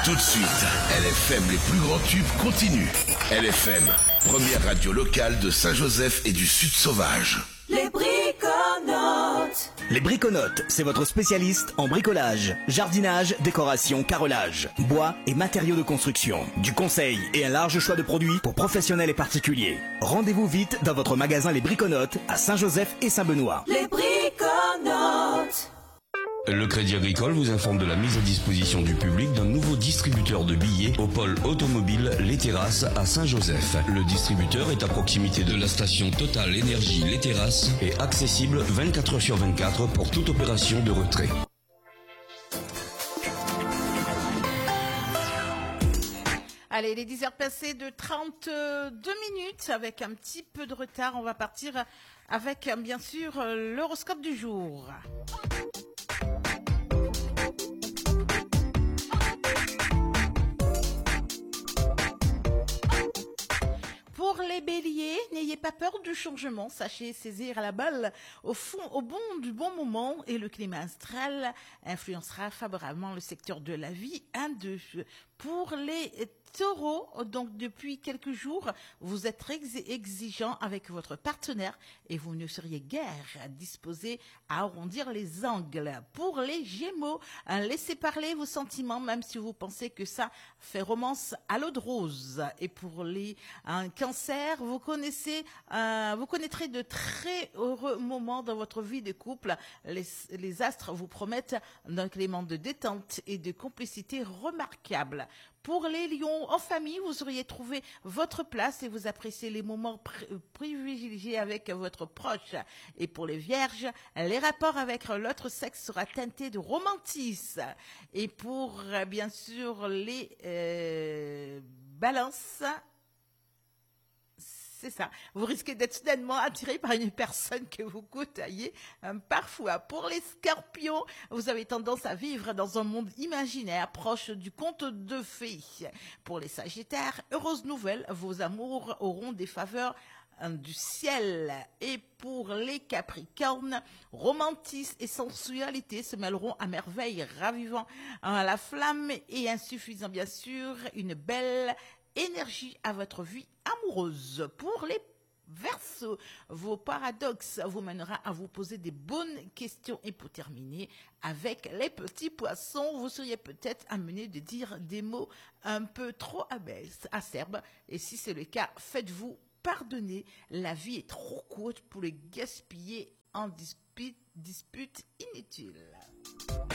Tout de suite, LFM, les plus grands tubes continuent. LFM, première radio locale de Saint-Joseph et du Sud Sauvage. Les Briconotes. Les Briconotes, c'est votre spécialiste en bricolage, jardinage, décoration, carrelage, bois et matériaux de construction. Du conseil et un large choix de produits pour professionnels et particuliers. Rendez-vous vite dans votre magasin Les Briconotes à Saint-Joseph et Saint-Benoît. Les Briconotes. Le Crédit Agricole vous informe de la mise à disposition du public d'un nouveau distributeur de billets au pôle automobile Les Terrasses à Saint-Joseph. Le distributeur est à proximité de la station Total Énergie Les Terrasses et accessible 24 heures sur 24 pour toute opération de retrait. Allez, il est 10 heures passées de 32 minutes. Avec un petit peu de retard, on va partir avec, bien sûr, l'horoscope du jour. Pour les béliers, n'ayez pas peur du changement, sachez saisir la balle au bon moment et le climat astral influencera favorablement le secteur de la vie. Pour les taureaux, donc depuis quelques jours, vous êtes exigeant avec votre partenaire et vous ne seriez guère disposé à arrondir les angles. Pour les gémeaux, laissez parler vos sentiments même si vous pensez que ça fait romance à l'eau de rose. Et pour les cancers, vous connaîtrez de très heureux moments dans votre vie de couple. Les astres vous promettent un climat de détente et de complicité remarquable. Pour les lions, en famille, vous auriez trouvé votre place et vous appréciez les moments privilégiés avec votre proche. Et pour les vierges, les rapports avec l'autre sexe sera teintés de romantisme. Et pour, bien sûr, les balances, c'est ça. Vous risquez d'être soudainement attiré par une personne que vous côtoyez parfois. Pour les scorpions, vous avez tendance à vivre dans un monde imaginaire proche du conte de fées. Pour les sagittaires, heureuse nouvelle, vos amours auront des faveurs du ciel. Et pour les capricornes, romantisme et sensualité se mêleront à merveille, ravivant la flamme et insuffisant bien sûr une belle énergie à votre vie amoureuse. Pour les Verseaux, vos paradoxes vous mèneront à vous poser des bonnes questions. Et pour terminer, avec les petits poissons, vous seriez peut-être amené de dire des mots un peu trop acerbes. Et si c'est le cas, faites-vous pardonner. La vie est trop courte pour les gaspiller en dispute inutile.